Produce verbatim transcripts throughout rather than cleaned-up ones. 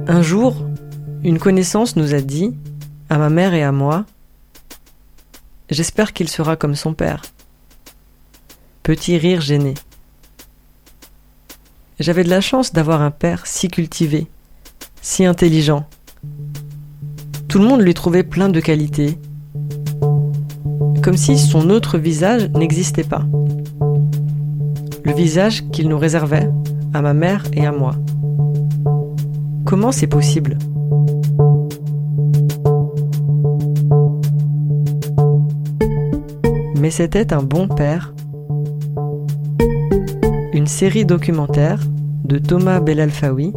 Un jour, une connaissance nous a dit, à ma mère et à moi, « J'espère qu'il sera comme son père. » Petit rire gêné. J'avais de la chance d'avoir un père si cultivé, si intelligent. Tout le monde lui trouvait plein de qualités, comme si son autre visage n'existait pas. Le visage qu'il nous réservait, à ma mère et à moi. Comment c'est possible ? Mais c'était un bon père. Une série documentaire de Thomas Belalfaoui.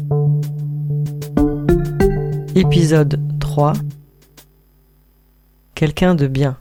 Épisode trois. Quelqu'un de bien.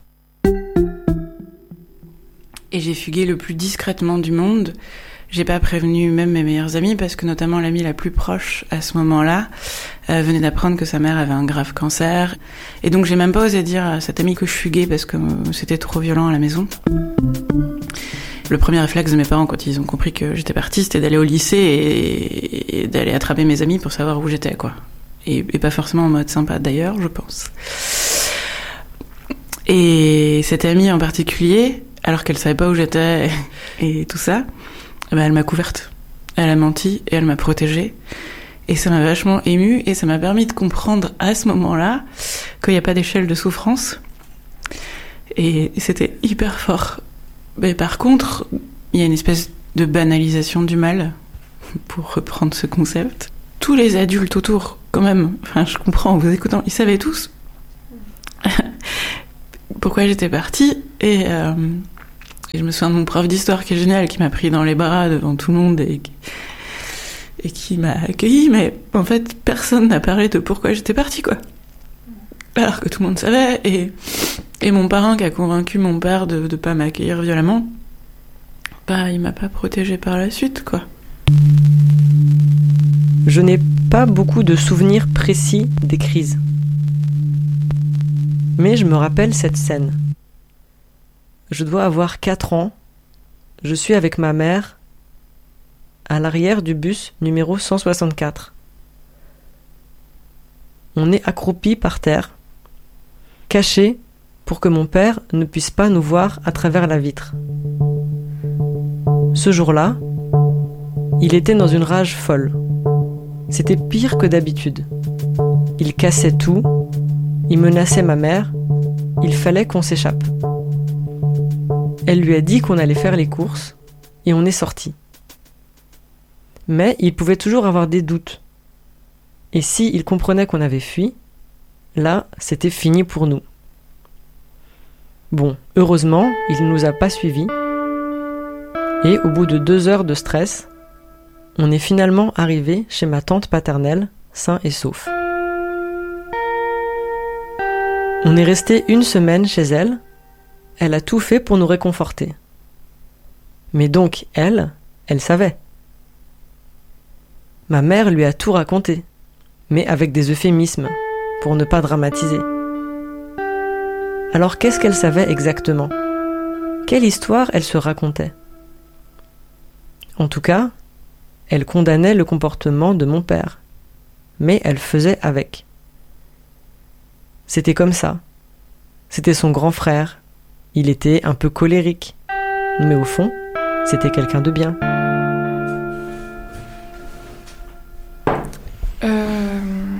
Et j'ai fugué le plus discrètement du monde. J'ai pas prévenu même mes meilleurs amis parce que notamment l'amie la plus proche à ce moment-là euh, venait d'apprendre que sa mère avait un grave cancer. Et donc j'ai même pas osé dire à cette amie que je fuguais parce que euh, c'était trop violent à la maison. Le premier réflexe de mes parents quand ils ont compris que j'étais partie, c'était d'aller au lycée et, et d'aller attraper mes amis pour savoir où j'étais, quoi. Et, et pas forcément en mode sympa d'ailleurs, je pense. Et cette amie en particulier, alors qu'elle savait pas où j'étais et, et tout ça, ben elle m'a couverte. Elle a menti et elle m'a protégée. Et ça m'a vachement émue et ça m'a permis de comprendre à ce moment-là qu'il n'y a pas d'échelle de souffrance. Et c'était hyper fort. Mais par contre, il y a une espèce de banalisation du mal, pour reprendre ce concept. Tous les adultes autour, quand même, enfin je comprends en vous écoutant, ils savaient tous pourquoi j'étais partie. Et, euh, et je me souviens de mon prof d'histoire qui est génial, qui m'a pris dans les bras devant tout le monde et, et qui m'a accueilli. Mais en fait, personne n'a parlé de pourquoi j'étais partie, quoi. Alors que tout le monde savait. Et, et mon parrain qui a convaincu mon père de ne pas m'accueillir violemment, bah il m'a pas protégée par la suite, quoi. Je n'ai pas beaucoup de souvenirs précis des crises. Mais je me rappelle cette scène. Je dois avoir quatre ans. Je suis avec ma mère à l'arrière du bus numéro cent soixante-quatre. On est accroupis par terre, cachés pour que mon père ne puisse pas nous voir à travers la vitre. Ce jour-là, il était dans une rage folle. C'était pire que d'habitude. Il cassait tout, il menaçait ma mère, il fallait qu'on s'échappe. Elle lui a dit qu'on allait faire les courses, et on est sortis. Mais il pouvait toujours avoir des doutes. Et si il comprenait qu'on avait fui, là, c'était fini pour nous. Bon, heureusement, il ne nous a pas suivis, et au bout de deux heures de stress, on est finalement arrivé chez ma tante paternelle, sain et sauf. On est resté une semaine chez elle. Elle a tout fait pour nous réconforter. Mais donc, elle, elle savait. Ma mère lui a tout raconté, mais avec des euphémismes, pour ne pas dramatiser. Alors qu'est-ce qu'elle savait exactement ? Quelle histoire elle se racontait ? En tout cas, elle condamnait le comportement de mon père, mais elle faisait avec. C'était comme ça. C'était son grand frère. Il était un peu colérique. Mais au fond, c'était quelqu'un de bien. Euh...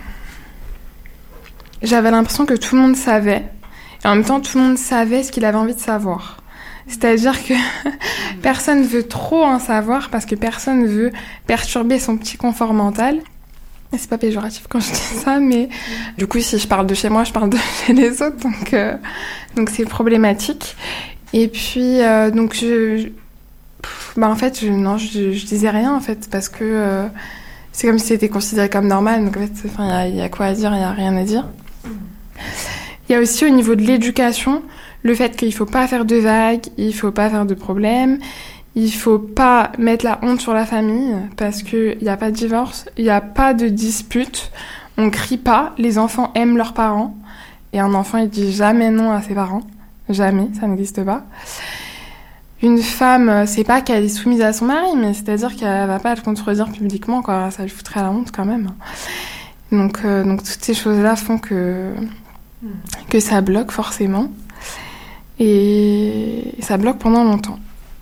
J'avais l'impression que tout le monde savait. Et en même temps, tout le monde savait ce qu'il avait envie de savoir. C'est-à-dire que personne ne veut trop en savoir parce que personne ne veut perturber son petit confort mental. Et c'est pas péjoratif quand je dis ça, mais du coup, si je parle de chez moi, je parle de chez les autres, donc, euh, donc c'est problématique. Et puis, euh, donc, je, je, bah en fait, je, non, je, je disais rien, en fait, parce que euh, c'est comme si c'était considéré comme normal, donc en fait, il y, y a quoi à dire, il y a rien à dire. Il y a aussi au niveau de l'éducation, le fait qu'il faut pas faire de vagues, il faut pas faire de problèmes, il faut pas mettre la honte sur la famille parce que il y a pas de divorce, il y a pas de dispute, on crie pas, les enfants aiment leurs parents et un enfant il dit jamais non à ses parents, jamais, ça n'existe pas. Une femme, c'est pas qu'elle est soumise à son mari, mais c'est-à-dire qu'elle va pas le contredire publiquement, quoi, ça lui foutrait la honte quand même. Donc, euh, donc toutes ces choses-là font que, que ça bloque forcément. Et ça bloque pendant longtemps.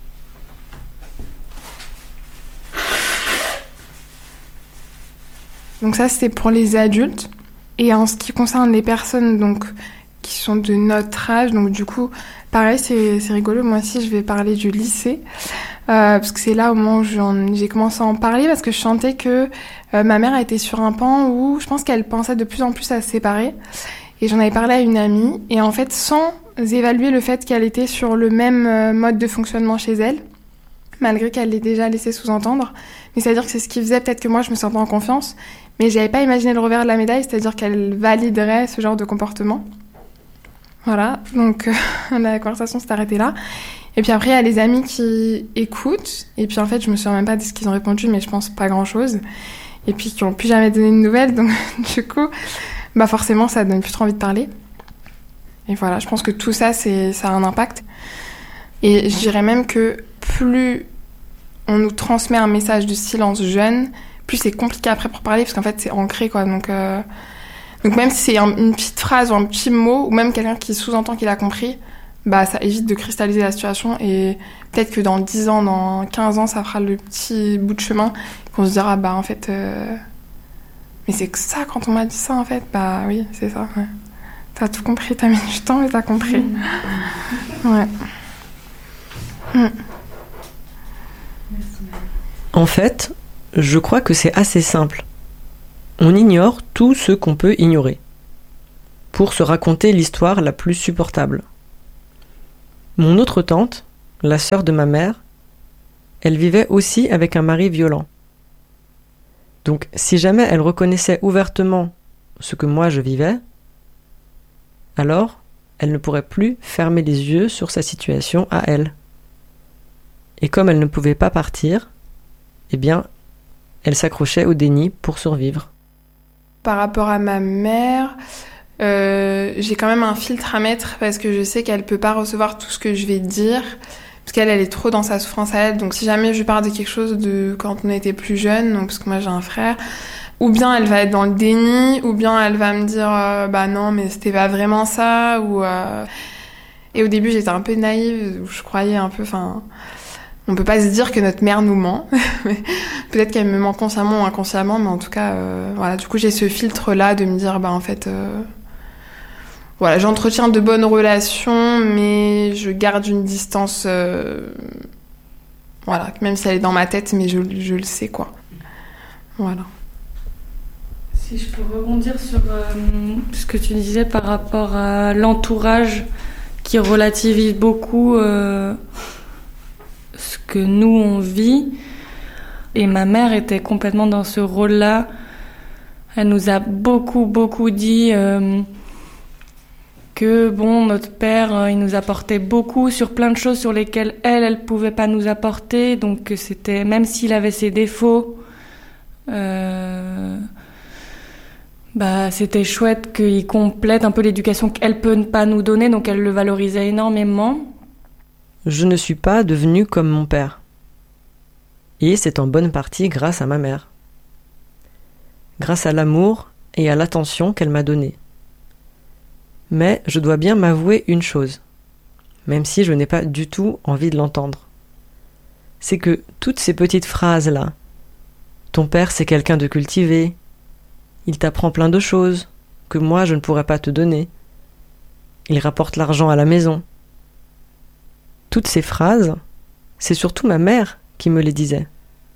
Donc ça, c'était pour les adultes. Et en ce qui concerne les personnes donc, qui sont de notre âge, donc du coup, pareil, c'est, c'est rigolo. Moi aussi, je vais parler du lycée. Euh, parce que c'est là au moment où j'en, j'ai commencé à en parler, parce que je sentais que euh, ma mère était sur un pan où je pense qu'elle pensait de plus en plus à se séparer. Et j'en avais parlé à une amie. Et en fait, sans évaluer le fait qu'elle était sur le même euh, mode de fonctionnement chez elle, malgré qu'elle l'ait déjà laissé sous-entendre. Mais c'est-à-dire que c'est ce qui faisait peut-être que moi, je me sentais en confiance. Mais j'avais pas imaginé le revers de la médaille, c'est-à-dire qu'elle validerait ce genre de comportement. Voilà, donc euh, la conversation s'est arrêtée là. Et puis après, il y a les amis qui écoutent. Et puis en fait, je me souviens même pas de ce qu'ils ont répondu, mais je pense pas grand-chose. Et puis qui ont plus jamais donné de nouvelles. Donc du coup, bah forcément, ça donne plus trop envie de parler. Et voilà, je pense que tout ça, c'est, ça a un impact. Et je dirais même que plus on nous transmet un message de silence jeune, plus c'est compliqué après pour parler, parce qu'en fait, c'est ancré, quoi. Donc, euh... donc même si c'est un, une petite phrase ou un petit mot, ou même quelqu'un qui sous-entend qu'il a compris, bah ça évite de cristalliser la situation. Et peut-être que dans dix ans, dans quinze ans, ça fera le petit bout de chemin qu'on se dira, bah en fait... Euh... Mais c'est que ça, quand on m'a dit ça, en fait, bah oui, c'est ça, ouais. T'as tout compris, t'as mis du temps, mais t'as compris. Mmh. Ouais. Mmh. En fait, je crois que c'est assez simple. On ignore tout ce qu'on peut ignorer, pour se raconter l'histoire la plus supportable. Mon autre tante, la sœur de ma mère, elle vivait aussi avec un mari violent. Donc, si jamais elle reconnaissait ouvertement ce que moi je vivais, alors elle ne pourrait plus fermer les yeux sur sa situation à elle. Et comme elle ne pouvait pas partir, eh bien, elle s'accrochait au déni pour survivre. Par rapport à ma mère, euh, j'ai quand même un filtre à mettre parce que je sais qu'elle peut pas recevoir tout ce que je vais dire, parce qu'elle, elle est trop dans sa souffrance à elle. Donc si jamais je parle de quelque chose de quand on était plus jeune, donc parce que moi j'ai un frère, ou bien elle va être dans le déni, ou bien elle va me dire euh, bah non mais c'était pas vraiment ça, ou euh... et au début j'étais un peu naïve, où je croyais un peu, enfin. On peut pas se dire que notre mère nous ment. Peut-être qu'elle me ment consciemment ou inconsciemment, mais en tout cas, euh, voilà. Du coup, j'ai ce filtre-là de me dire, bah en fait, euh, voilà, j'entretiens de bonnes relations, mais je garde une distance, euh, voilà, même si elle est dans ma tête, mais je, je le sais, quoi. Voilà. Si je peux rebondir sur euh, ce que tu disais par rapport à l'entourage qui relativise beaucoup. Euh, ce que nous on vit, et ma mère était complètement dans ce rôle-là. Elle nous a beaucoup beaucoup dit euh, que bon, notre père euh, il nous apportait beaucoup sur plein de choses sur lesquelles elle elle pouvait pas nous apporter, donc c'était, même s'il avait ses défauts, euh, bah c'était chouette qu'il complète un peu l'éducation qu'elle peut pas nous donner, donc elle le valorisait énormément. Je ne suis pas devenue comme mon père. Et c'est en bonne partie grâce à ma mère. Grâce à l'amour et à l'attention qu'elle m'a donnée. Mais je dois bien m'avouer une chose, même si je n'ai pas du tout envie de l'entendre. C'est que toutes ces petites phrases-là, ton père c'est quelqu'un de cultivé, il t'apprend plein de choses que moi je ne pourrais pas te donner, il rapporte l'argent à la maison. Toutes ces phrases, c'est surtout ma mère qui me les disait.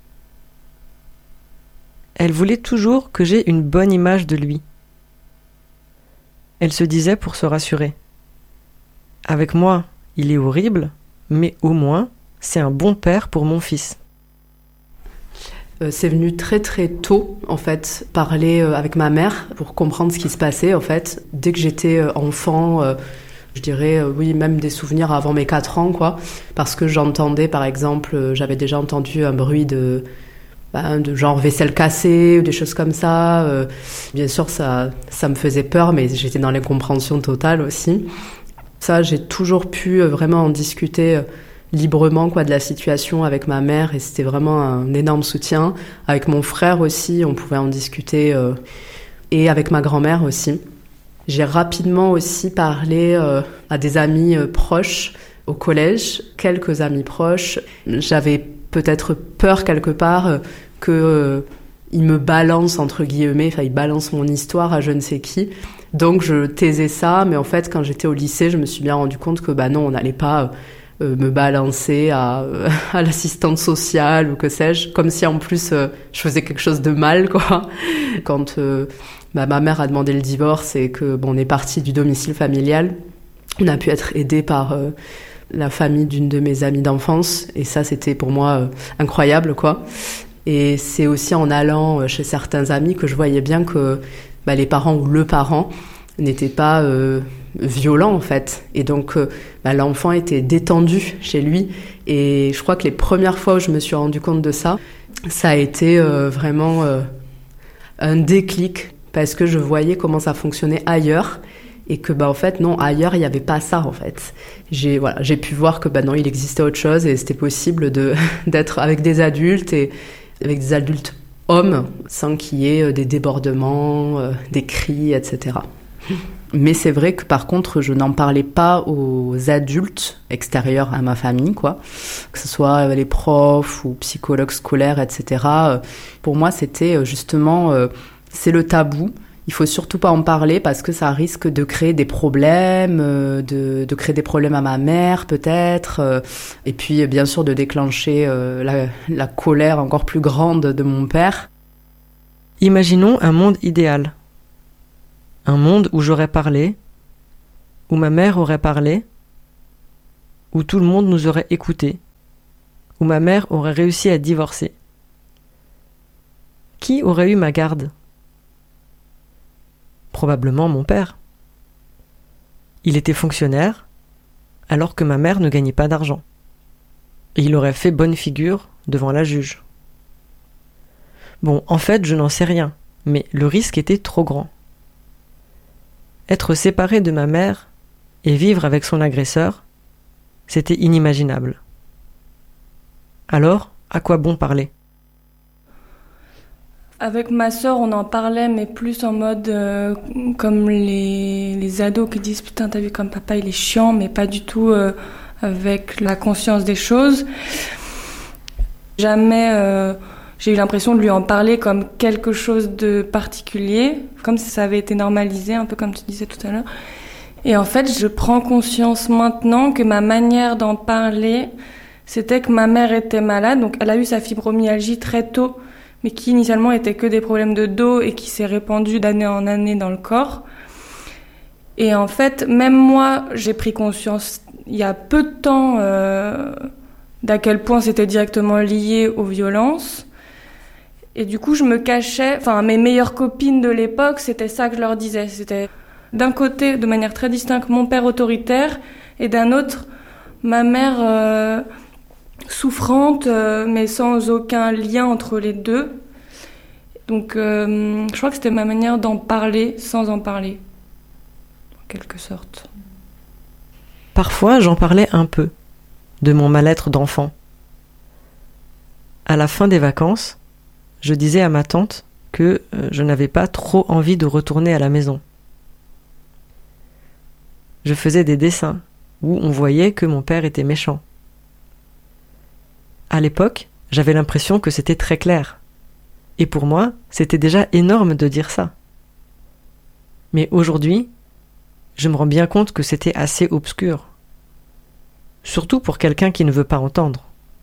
Elle voulait toujours que j'aie une bonne image de lui. Elle se disait pour se rassurer. Avec moi, il est horrible, mais au moins, c'est un bon père pour mon fils. Euh, c'est venu très très tôt, en fait, parler euh, avec ma mère pour comprendre ce qui se passait, en fait. Dès que j'étais euh, enfant... Euh, Je dirais, euh, oui, même des souvenirs avant mes quatre ans, quoi. Parce que j'entendais, par exemple, euh, j'avais déjà entendu un bruit de, bah, de genre vaisselle cassée ou des choses comme ça. Euh, bien sûr, ça, ça me faisait peur, mais j'étais dans l'incompréhension totale aussi. Ça, j'ai toujours pu euh, vraiment en discuter euh, librement, quoi, de la situation avec ma mère, et c'était vraiment un énorme soutien. Avec mon frère aussi, on pouvait en discuter... Euh, et avec ma grand-mère aussi. J'ai rapidement aussi parlé euh, à des amis euh, proches au collège, quelques amis proches. J'avais peut-être peur quelque part euh, que euh, ils me balancent entre guillemets, enfin ils balancent mon histoire à je ne sais qui. Donc je taisais ça, mais en fait quand j'étais au lycée, je me suis bien rendu compte que bah non, on n'allait pas euh, me balancer à, euh, à l'assistante sociale ou que sais-je, comme si en plus euh, je faisais quelque chose de mal quoi. Quand euh, bah, ma mère a demandé le divorce et que bon, on est parti du domicile familial, on a pu être aidé par euh, la famille d'une de mes amies d'enfance et ça c'était pour moi euh, incroyable quoi. Et c'est aussi en allant chez certains amis que je voyais bien que bah, les parents ou le parent n'étaient pas euh, violents en fait. Et donc euh, bah, l'enfant était détendu chez lui. Et je crois que les premières fois où je me suis rendu compte de ça, ça a été euh, vraiment euh, un déclic parce que je voyais comment ça fonctionnait ailleurs. Et que, bah, en fait, non, ailleurs, il n'y avait pas ça, en fait. J'ai, voilà, j'ai pu voir que, bah, non, il existait autre chose et c'était possible de, d'être avec des adultes et avec des adultes hommes sans qu'il y ait des débordements, euh, des cris, et cetera. Mais c'est vrai que, par contre, je n'en parlais pas aux adultes extérieurs à ma famille, quoi. Que ce soit les profs ou psychologues scolaires, et cetera. Pour moi, c'était justement, euh, c'est le tabou. Il faut surtout pas en parler parce que ça risque de créer des problèmes, de, de créer des problèmes à ma mère peut-être, et puis bien sûr de déclencher la, la colère encore plus grande de mon père. Imaginons un monde idéal. Un monde où j'aurais parlé, où ma mère aurait parlé, où tout le monde nous aurait écoutés, où ma mère aurait réussi à divorcer. Qui aurait eu ma garde ? Probablement mon père. Il était fonctionnaire, alors que ma mère ne gagnait pas d'argent. Et il aurait fait bonne figure devant la juge. Bon, en fait, je n'en sais rien, mais le risque était trop grand. Être séparé de ma mère et vivre avec son agresseur, c'était inimaginable. Alors, à quoi bon parler ? Avec ma sœur, on en parlait, mais plus en mode euh, comme les, les ados qui disent « Putain, t'as vu comme papa, il est chiant », mais pas du tout euh, avec la conscience des choses. Jamais euh, j'ai eu l'impression de lui en parler comme quelque chose de particulier, comme si ça avait été normalisé, un peu comme tu disais tout à l'heure. Et en fait, je prends conscience maintenant que ma manière d'en parler, c'était que ma mère était malade, donc elle a eu sa fibromyalgie très tôt, mais qui initialement était que des problèmes de dos et qui s'est répandu d'année en année dans le corps. Et en fait, même moi, j'ai pris conscience il y a peu de temps euh, d'à quel point c'était directement lié aux violences. Et du coup, je me cachais, enfin, mes meilleures copines de l'époque, c'était ça que je leur disais. C'était d'un côté, de manière très distincte, mon père autoritaire, et d'un autre, ma mère euh, souffrante, euh, mais sans aucun lien entre les deux. Donc, euh, je crois que c'était ma manière d'en parler sans en parler, en quelque sorte. Parfois, j'en parlais un peu, de mon mal-être d'enfant. À la fin des vacances, je disais à ma tante que euh, je n'avais pas trop envie de retourner à la maison. Je faisais des dessins où on voyait que mon père était méchant. À l'époque, j'avais l'impression que c'était très clair. Et pour moi, c'était déjà énorme de dire ça. Mais aujourd'hui, je me rends bien compte que c'était assez obscur. Surtout pour quelqu'un qui ne veut pas entendre.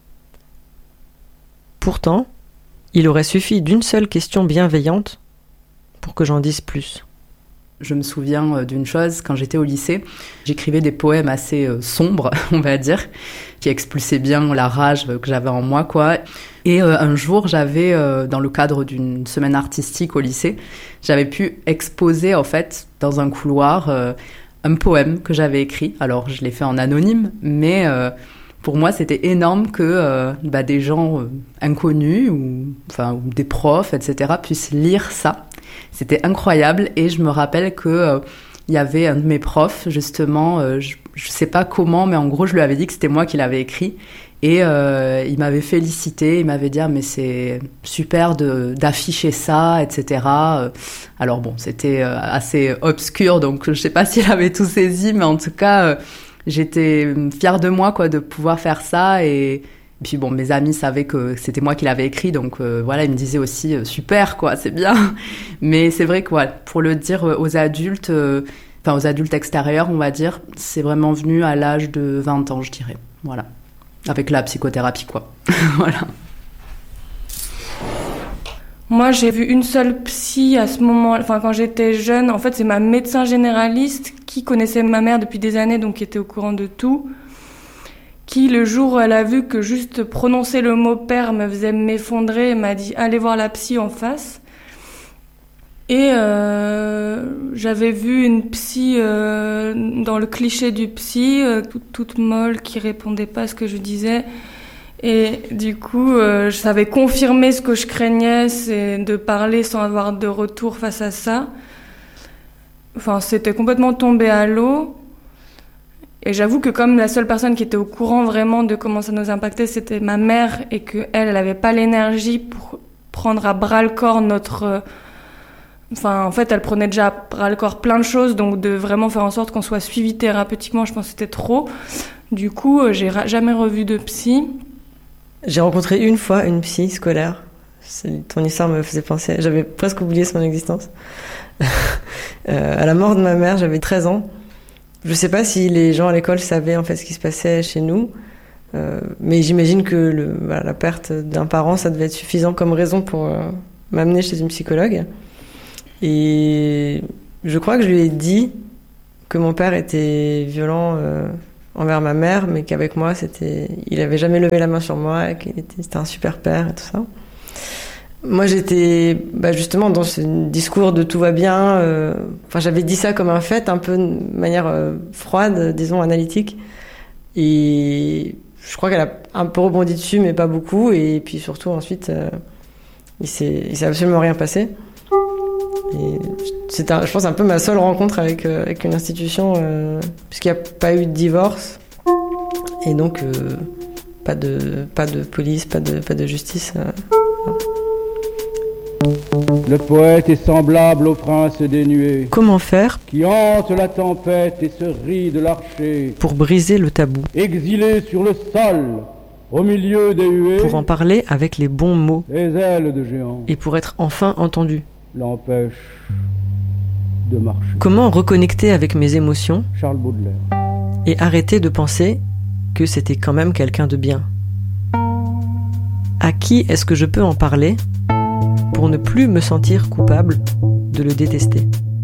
Pourtant, il aurait suffi d'une seule question bienveillante pour que j'en dise plus. Je me souviens d'une chose, quand j'étais au lycée, j'écrivais des poèmes assez euh, sombres, on va dire, qui expulsaient bien la rage que j'avais en moi, quoi. Et euh, un jour, j'avais, euh, dans le cadre d'une semaine artistique au lycée, j'avais pu exposer, en fait, dans un couloir, euh, un poème que j'avais écrit. Alors, je l'ai fait en anonyme, mais euh, pour moi, c'était énorme que euh, bah, des gens euh, inconnus, ou, enfin, ou des profs, et cetera, puissent lire ça. C'était incroyable et je me rappelle que euh, il y avait un de mes profs, justement, euh, je, je sais pas comment, mais en gros, je lui avais dit que c'était moi qui l'avais écrit. Et euh, il m'avait félicité, il m'avait dit ah, mais c'est super de, d'afficher ça, et cetera. Alors bon, c'était assez obscur, donc je sais pas s'il avait tout saisi, mais en tout cas, j'étais fière de moi, quoi, de pouvoir faire ça. Et puis bon, mes amis savaient que c'était moi qui l'avais écrit, donc euh, voilà, ils me disaient aussi euh, super, quoi, c'est bien. Mais c'est vrai que voilà, pour le dire aux adultes, euh, enfin aux adultes extérieurs, on va dire, c'est vraiment venu à l'âge de vingt ans, je dirais. Voilà. Avec la psychothérapie, quoi. Voilà. Moi, j'ai vu une seule psy à ce moment, enfin quand j'étais jeune. En fait, c'est ma médecin généraliste qui connaissait ma mère depuis des années, donc qui était au courant de tout. Qui, le jour où elle a vu que juste prononcer le mot père me faisait m'effondrer, m'a dit allez voir la psy en face. Et euh, j'avais vu une psy euh, dans le cliché du psy, euh, toute, toute molle, qui répondait pas à ce que je disais. Et du coup, euh, ça avait confirmé ce que je craignais, c'est de parler sans avoir de retour face à ça. Enfin, c'était complètement tombé à l'eau. Et j'avoue que comme la seule personne qui était au courant vraiment de comment ça nous impactait, c'était ma mère, et qu'elle, elle n'avait pas l'énergie pour prendre à bras-le-corps notre... Euh, Enfin, en fait, elle prenait déjà à bras-le-corps plein de choses, donc de vraiment faire en sorte qu'on soit suivi thérapeutiquement, je pense que c'était trop. Du coup, euh, j'ai ra- jamais revu de psy. J'ai rencontré une fois une psy scolaire. C'est, ton histoire me faisait penser, j'avais presque oublié son existence. euh, à la mort de ma mère, j'avais treize ans. Je sais pas si les gens à l'école savaient en fait ce qui se passait chez nous, euh, mais j'imagine que le, bah, la perte d'un parent, ça devait être suffisant comme raison pour euh, m'amener chez une psychologue. Et je crois que je lui ai dit que mon père était violent euh, envers ma mère, mais qu'avec moi, c'était, il avait jamais levé la main sur moi, et qu'il était, c'était un super père et tout ça. Moi, j'étais bah, justement dans ce discours de tout va bien. Euh, enfin, j'avais dit ça comme un fait, un peu de manière euh, froide, disons analytique. Et je crois qu'elle a un peu rebondi dessus, mais pas beaucoup. Et puis surtout, ensuite, euh, il s'est, il s'est absolument rien passé. Et c'est un, je pense un peu ma seule rencontre avec, euh, avec une institution, euh, puisqu'il n'y a pas eu de divorce. Et donc, euh, pas, de, pas de police, pas de, pas de justice. Euh, Le poète est semblable au prince des nuées, Comment faire qui hante la tempête et se rit de l'archer, pour briser le tabou, exilé sur le sol, au milieu des huées, pour en parler avec les bons mots les ailes de géant et pour être enfin entendu? l'empêchent de marcher. Comment reconnecter avec mes émotions Charles Baudelaire. et arrêter de penser que c'était quand même quelqu'un de bien? À qui est-ce que je peux en parler pour ne plus me sentir coupable de le détester?